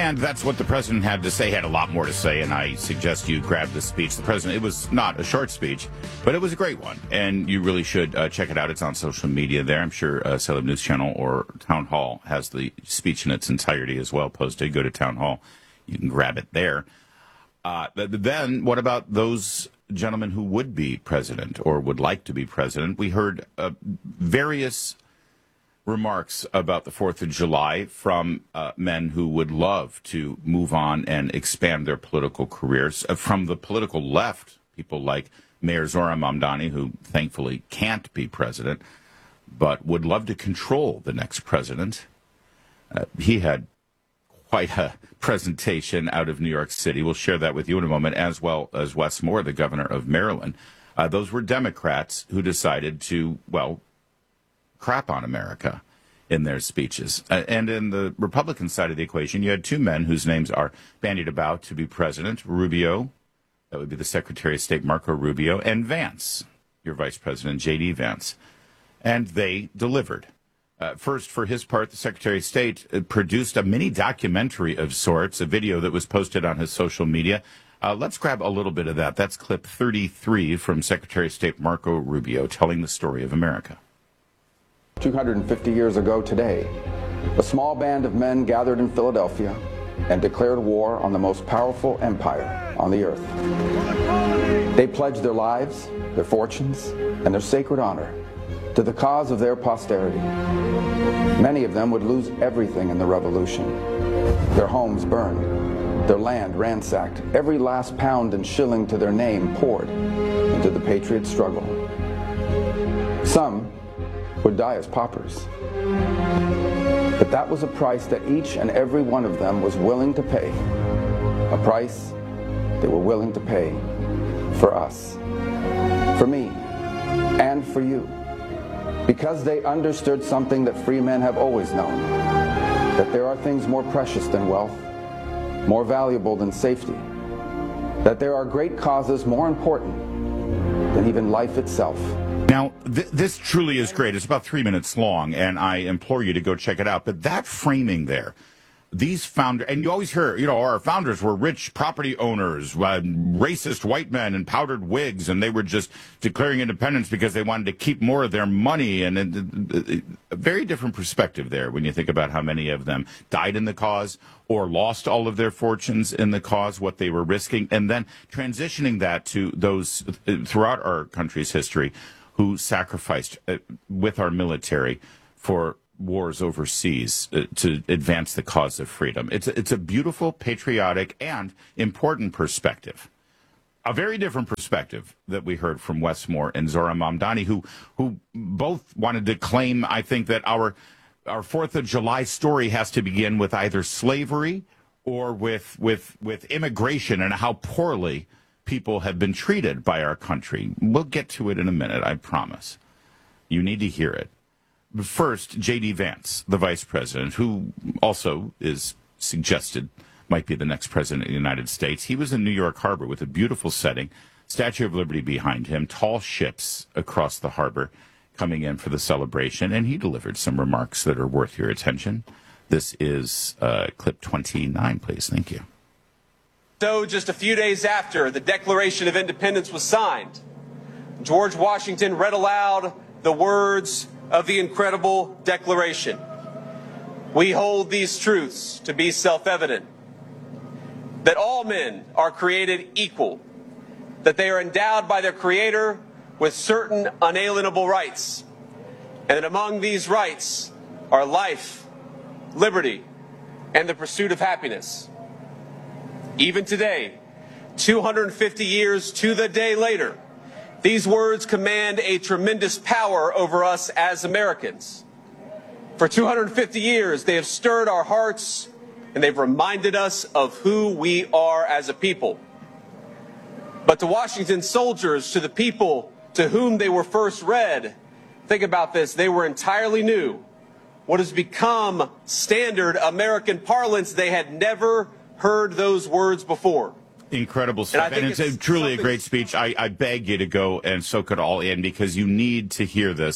And that's what the president had to say. He had a lot more to say, and I suggest you grab the speech. The president, it was not a short speech, but it was a great one, and you really should check it out. It's on social media there. I'm sure Celeb News Channel or Town Hall has the speech in its entirety as well posted. Go to Town Hall. You can grab it there. Then what about those gentlemen who would be president or would like to be president? We heard various remarks about the 4th of July from men who would love to move on and expand their political careers. From the political left, people like Mayor Zohran Mamdani, who thankfully can't be president, but would love to control the next president. He had quite a presentation out of New York City. We'll share that with you in a moment, as well as Wes Moore, the governor of Maryland. Those were Democrats who decided to, well, crap on America in their speeches. And in the Republican side of the equation, you had two men whose names are bandied about to be president: Rubio, that would be the Secretary of State Marco Rubio, and Vance, your Vice President J.D. Vance. And they delivered. First, for his part, the Secretary of State produced a mini documentary of sorts, a video that was posted on his social media. Let's grab a little bit of that. That's clip 33 from Secretary of State Marco Rubio telling the story of America. 250 years ago today, a small band of men gathered in Philadelphia and declared war on the most powerful empire on the earth. They pledged their lives, their fortunes, and their sacred honor to the cause of their posterity. Many of them would lose everything in the revolution. Their homes burned, their land ransacked, every last pound and shilling to their name poured into the patriot struggle. Some would die as paupers. But that was a price that each and every one of them was willing to pay. A price they were willing to pay for us, for me, and for you. Because they understood something that free men have always known, that there are things more precious than wealth, more valuable than safety, that there are great causes more important than even life itself. Now, this truly is great. It's about 3 minutes long, and I implore you to go check it out. But that framing there, these founders, and you always hear, our founders were rich property owners, racist white men in powdered wigs, and they were just declaring independence because they wanted to keep more of their money. And a very different perspective there when you think about how many of them died in the cause or lost all of their fortunes in the cause, what they were risking, and then transitioning that to those throughout our country's history who sacrificed with our military for wars overseas to advance the cause of freedom. It's a beautiful, patriotic, and important perspective. A very different perspective that we heard from Wes Moore and Zohran Mamdani, who both wanted to claim, I think, that our 4th of July story has to begin with either slavery or with immigration and how poorly people have been treated by our country. We'll get to it in a minute, I promise. You need to hear it. But first, J.D. Vance, the vice president, who also is suggested might be the next president of the United States. He was in New York Harbor with a beautiful setting, Statue of Liberty behind him, tall ships across the harbor coming in for the celebration, and he delivered some remarks that are worth your attention. This is clip 29, please. Thank you. So just a few days after the Declaration of Independence was signed, George Washington read aloud the words of the incredible Declaration. We hold these truths to be self-evident, that all men are created equal, that they are endowed by their Creator with certain unalienable rights, and that among these rights are life, liberty, and the pursuit of happiness. Even today, 250 years to the day later, these words command a tremendous power over us as Americans. For 250 years, they have stirred our hearts and they've reminded us of who we are as a people. But to Washington's soldiers, to the people to whom they were first read, think about this, they were entirely new. What has become standard American parlance, they had never heard those words before. Incredible stuff. And it's truly a great speech. I beg you to go and soak it all in because you need to hear this.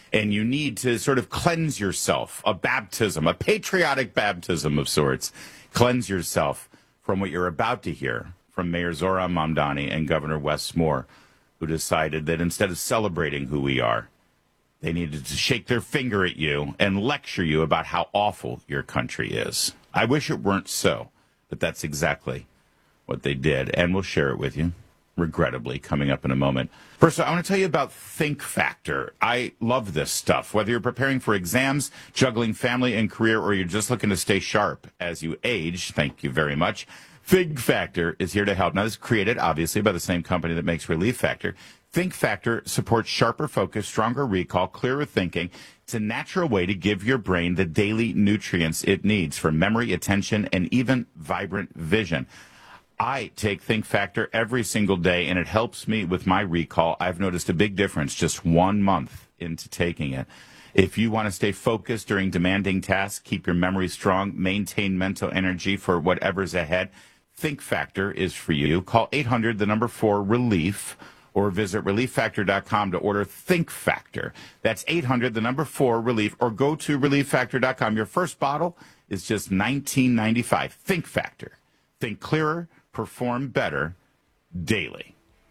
and you need to sort of cleanse yourself, a baptism, a patriotic baptism of sorts, cleanse yourself from what you're about to hear from Mayor Zohran Mamdani and Governor Wes Moore, who decided that instead of celebrating who we are, they needed to shake their finger at you and lecture you about how awful your country is. I wish it weren't so, but that's exactly what they did, and we'll share it with you, regrettably, coming up in a moment. First, I want to tell you about Think Factor. I love this stuff. Whether you're preparing for exams, juggling family and career, or you're just looking to stay sharp as you age, thank you very much, Think Factor is here to help. Now, this is created, obviously, by the same company that makes Relief Factor. Think Factor supports sharper focus, stronger recall, clearer thinking. It's a natural way to give your brain the daily nutrients it needs for memory, attention, and even vibrant vision. I take Think Factor every single day, and it helps me with my recall. I've noticed a big difference just 1 month into taking it. If you want to stay focused during demanding tasks, keep your memory strong, maintain mental energy for whatever's ahead, Think Factor is for you. Call 800-4-RELIEF or visit ReliefFactor.com to order Think Factor. That's 800-4-RELIEF, or go to ReliefFactor.com. Your first bottle is just $19.95. Think Factor. Think clearer, perform better daily.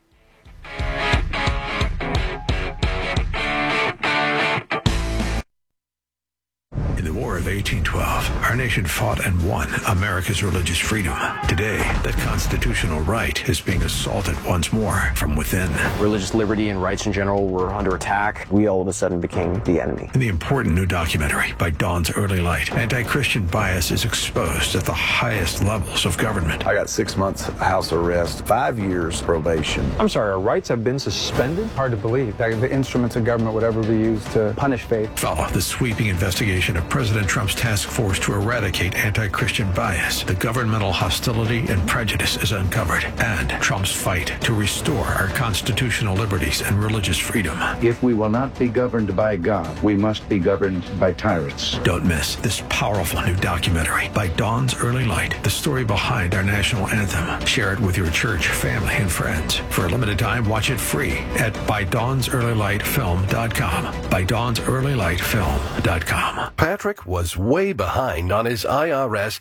In the War of 1812, our nation fought and won America's religious freedom. Today, that constitutional right is being assaulted once more from within. Religious liberty and rights in general were under attack. We all of a sudden became the enemy. In the important new documentary, By Dawn's Early Light, anti-Christian bias is exposed at the highest levels of government. I got 6 months house arrest, 5 years probation. I'm sorry, our rights have been suspended? Hard to believe that the instruments of government would ever be used to punish faith. Follow the sweeping investigation of President Trump's task force to eradicate anti-Christian bias. The governmental hostility and prejudice is uncovered, and Trump's fight to restore our constitutional liberties and religious freedom. If we will not be governed by God, we must be governed by tyrants. Don't miss this powerful new documentary, By Dawn's Early Light, the story behind our national anthem. Share it with your church, family, and friends. For a limited time, watch it free at ByDawnsEarlyLightFilm.com. ByDawnsEarlyLightFilm.com. Patrick was way behind on his IRS.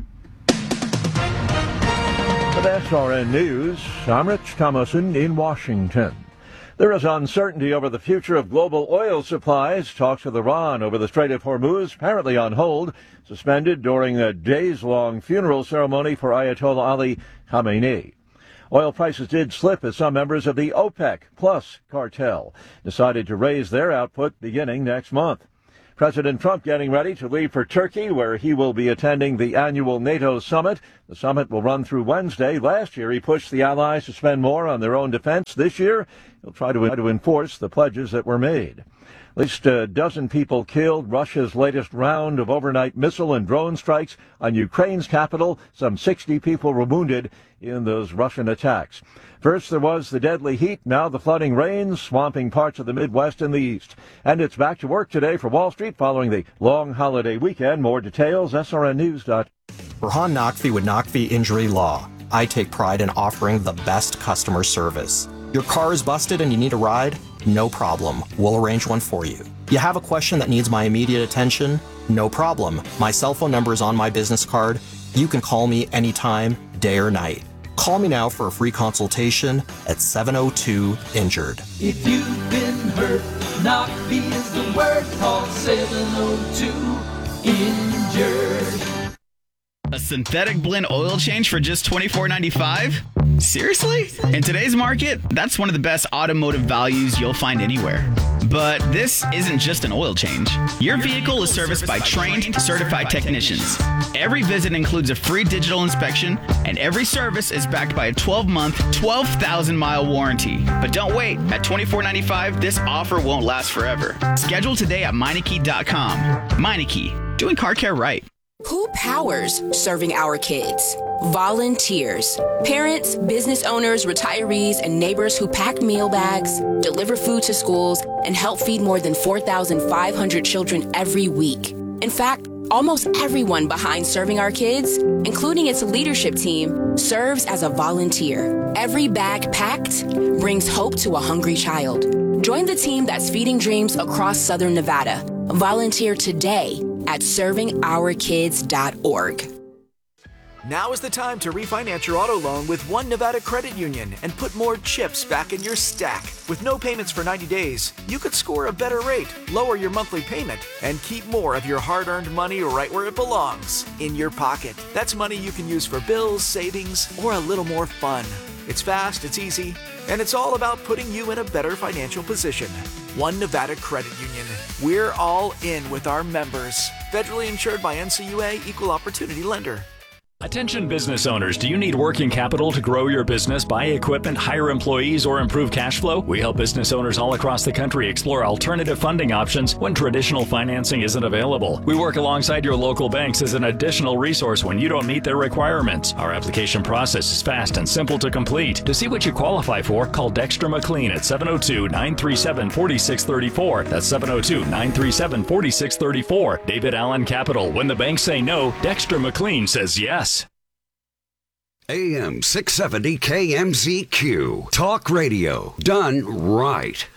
With SRN News, I'm Rich Thomason in Washington. There is uncertainty over the future of global oil supplies. Talks with Iran over the Strait of Hormuz apparently on hold, suspended during a days-long funeral ceremony for Ayatollah Ali Khamenei. Oil prices did slip as some members of the OPEC Plus cartel decided to raise their output beginning next month. President Trump getting ready to leave for Turkey, where he will be attending the annual NATO summit. The summit will run through Wednesday. Last year, he pushed the allies to spend more on their own defense. This year, he'll try to enforce the pledges that were made. At least a dozen people killed. Russia's latest round of overnight missile and drone strikes on Ukraine's capital. Some 60 people were wounded in those Russian attacks. First, there was the deadly heat. Now the flooding rains, swamping parts of the Midwest and the East. And it's back to work today for Wall Street following the long holiday weekend. More details, SRNnews.com. Burhan Naqvi with Naqvi Injury Law. I take pride in offering the best customer service. Your car is busted and you need a ride? No problem. We'll arrange one for you. You have a question that needs my immediate attention? No problem. My cell phone number is on my business card. You can call me anytime, day or night. Call me now for a free consultation at 702-INJURED. If you've been hurt, Naqvi is the word. Call 702-INJURED. A synthetic blend oil change for just $24.95? Seriously? In today's market, that's one of the best automotive values you'll find anywhere. But this isn't just an oil change. Your vehicle is serviced by trained, certified technicians. Every visit includes a free digital inspection, and every service is backed by a 12-month, 12,000-mile warranty. But don't wait. At $24.95, this offer won't last forever. Schedule today at Meineke.com. Meineke, doing car care right. Who powers serving our kids? Volunteers. Parents, business owners, retirees, and neighbors who pack meal bags, deliver food to schools, and help feed more than 4,500 children every week. In fact, almost everyone behind serving our kids, including its leadership team, serves as a volunteer. Every bag packed brings hope to a hungry child. Join the team that's feeding dreams across Southern Nevada. Volunteer today at servingourkids.org. Now is the time to refinance your auto loan with One Nevada Credit Union and put more chips back in your stack. With no payments for 90 days, you could score a better rate, lower your monthly payment, and keep more of your hard-earned money right where it belongs, in your pocket. That's money you can use for bills, savings, or a little more fun. It's fast, it's easy, and it's all about putting you in a better financial position. One Nevada Credit Union. We're all in with our members. Federally insured by NCUA, Equal Opportunity Lender. Attention business owners, do you need working capital to grow your business, buy equipment, hire employees, or improve cash flow? We help business owners all across the country explore alternative funding options when traditional financing isn't available. We work alongside your local banks as an additional resource when you don't meet their requirements. Our application process is fast and simple to complete. To see what you qualify for, call Dexter McLean at 702-937-4634. That's 702-937-4634. David Allen Capital. When the banks say no, Dexter McLean says yes. AM 670 KMZQ. Talk radio done right.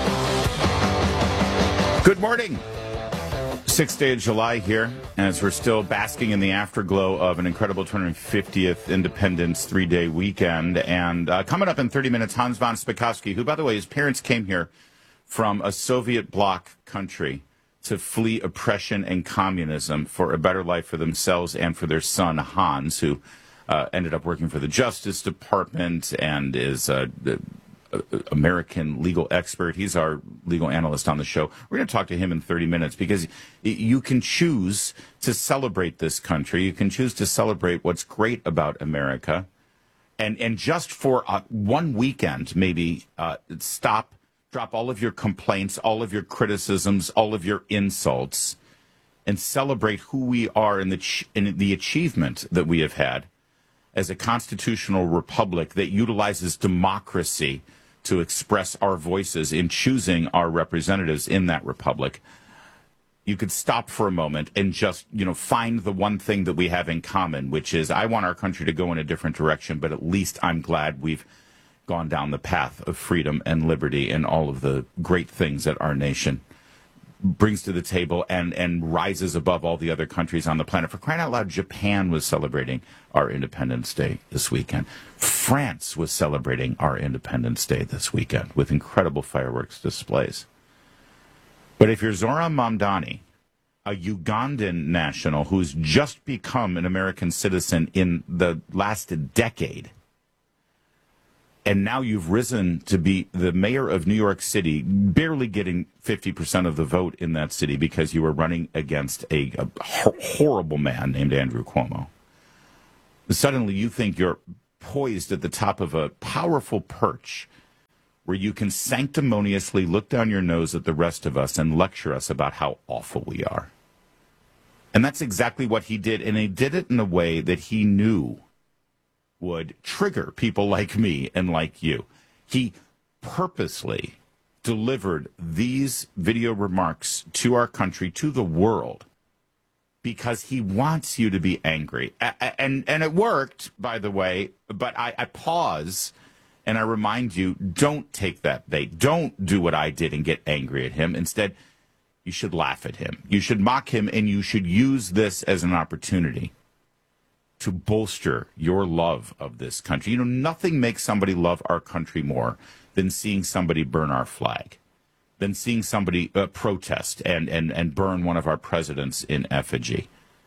Good morning. 6th day of July here, as we're still basking in the afterglow of an incredible 250th Independence 3-day weekend. And coming up in 30 minutes, Hans von Spakovsky, who, by the way, his parents came here from a Soviet bloc country to flee oppression and communism for a better life for themselves and for their son, Hans, who ended up working for the Justice Department and is an American legal expert. He's our legal analyst on the show. We're going to talk to him in 30 minutes because you can choose to celebrate this country. You can choose to celebrate what's great about America. And just for one weekend, maybe drop all of your complaints, all of your criticisms, all of your insults, and celebrate who we are in the achievement that we have had as a constitutional republic that utilizes democracy to express our voices in choosing our representatives in that republic. You could stop for a moment and just, find the one thing that we have in common, which is I want our country to go in a different direction, but at least I'm glad we've gone down the path of freedom and liberty and all of the great things that our nation brings to the table and rises above all the other countries on the planet. For crying out loud, Japan was celebrating our Independence Day this weekend. France was celebrating our Independence Day this weekend with incredible fireworks displays. But if you're Zoran Mamdani, a Ugandan national who's just become an American citizen in the last decade, and now you've risen to be the mayor of New York City, barely getting 50% of the vote in that city because you were running against a horrible man named Andrew Cuomo. Suddenly you think you're poised at the top of a powerful perch where you can sanctimoniously look down your nose at the rest of us and lecture us about how awful we are. And that's exactly what he did, and he did it in a way that he knew would trigger people like me and like you. He purposely delivered these video remarks to our country, to the world, because he wants you to be angry. And it worked, by the way, but I pause and I remind you, don't take that bait. Don't do what I did and get angry at him. Instead, you should laugh at him. You should mock him, and you should use this as an opportunity to bolster your love of this country. Nothing makes somebody love our country more than seeing somebody burn our flag, than seeing somebody protest and burn one of our presidents in effigy.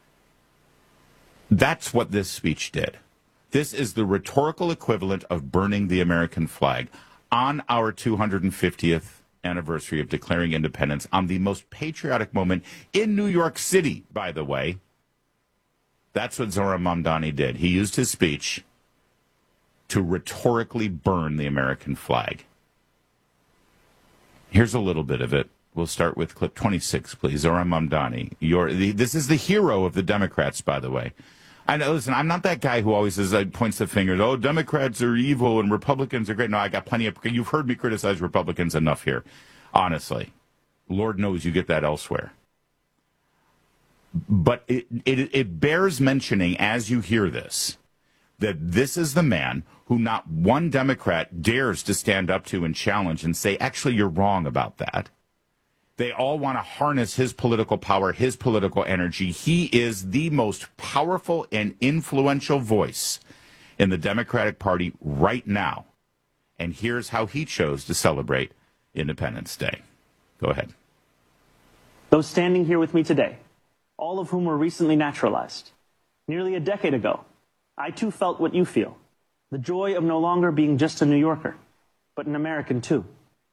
That's what this speech did. This is the rhetorical equivalent of burning the American flag on our 250th anniversary of declaring independence, on the most patriotic moment in New York City, by the way. That's what Zoran Mamdani did. He used his speech to rhetorically burn the American flag. Here's a little bit of it. We'll start with clip 26, please. Zoran Mamdani. This is the hero of the Democrats, by the way. I know, listen, I'm not that guy who always points the finger. Oh, Democrats are evil and Republicans are great. No, I got plenty of... You've heard me criticize Republicans enough here, honestly. Lord knows you get that elsewhere. But it bears mentioning as you hear this that this is the man who not one Democrat dares to stand up to and challenge and say, actually, you're wrong about that. They all want to harness his political power, his political energy. He is the most powerful and influential voice in the Democratic Party right now. And here's how he chose to celebrate Independence Day. Go ahead. Those standing here with me today, all of whom were recently naturalized, nearly a decade ago, I too felt what you feel, the joy of no longer being just a New Yorker, but an American too.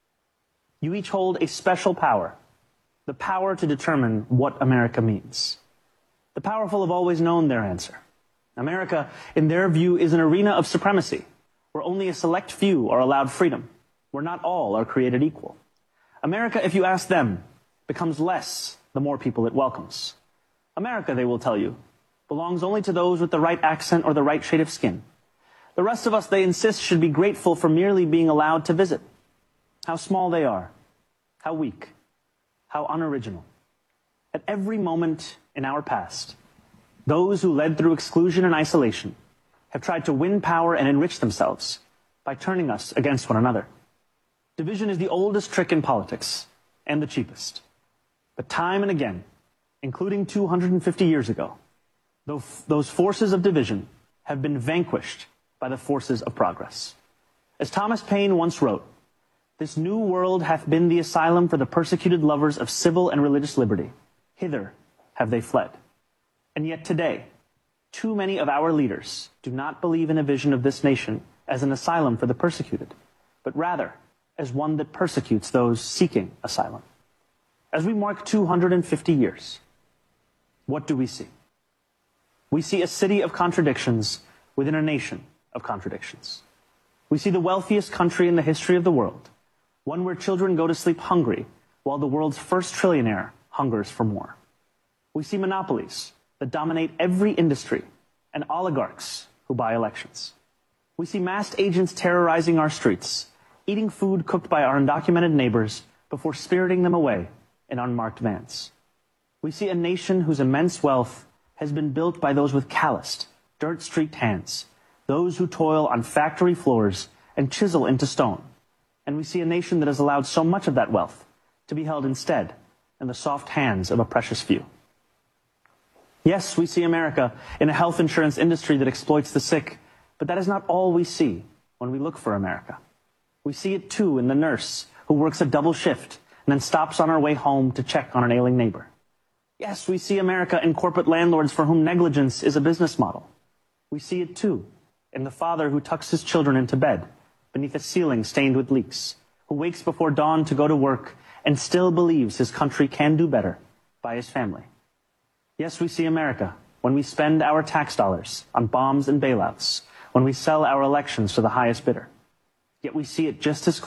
You each hold a special power, the power to determine what America means. The powerful have always known their answer. America, in their view, is an arena of supremacy, where only a select few are allowed freedom, where not all are created equal. America, if you ask them, becomes less the more people it welcomes. America, they will tell you, belongs only to those with the right accent or the right shade of skin. The rest of us, they insist, should be grateful for merely being allowed to visit. How small they are, how weak, how unoriginal. At every moment in our past, those who led through exclusion and isolation have tried to win power and enrich themselves by turning us against one another. Division is the oldest trick in politics and the cheapest. But time and again, including 250 years ago, those forces of division have been vanquished by the forces of progress. As Thomas Paine once wrote, "This new world hath been the asylum for the persecuted lovers of civil and religious liberty. Hither have they fled." And yet today, too many of our leaders do not believe in a vision of this nation as an asylum for the persecuted, but rather as one that persecutes those seeking asylum. As we mark 250 years, what do we see? We see a city of contradictions within a nation of contradictions. We see the wealthiest country in the history of the world, one where children go to sleep hungry while the world's first trillionaire hungers for more. We see monopolies that dominate every industry and oligarchs who buy elections. We see masked agents terrorizing our streets, eating food cooked by our undocumented neighbors before spiriting them away in unmarked vans. We see a nation whose immense wealth has been built by those with calloused, dirt-streaked hands, those who toil on factory floors and chisel into stone. And we see a nation that has allowed so much of that wealth to be held instead in the soft hands of a precious few. Yes, we see America in a health insurance industry that exploits the sick, but that is not all we see when we look for America. We see it too in the nurse who works a double shift and then stops on her way home to check on an ailing neighbor. Yes, we see America in corporate landlords for whom negligence is a business model. We see it too in the father who tucks his children into bed beneath a ceiling stained with leaks, who wakes before dawn to go to work and still believes his country can do better by his family. Yes, we see America when we spend our tax dollars on bombs and bailouts, when we sell our elections to the highest bidder. Yet we see it just as